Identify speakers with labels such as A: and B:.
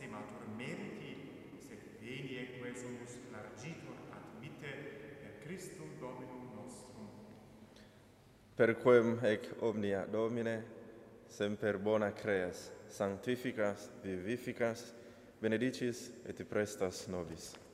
A: estimatur meriti, sed veni eque sumus largitur ad mitte per Christum Dominum nostrum.
B: Per quem ec omnia Domine, semper bona creas, sanctificas, vivificas, benedicis et prestas nobis.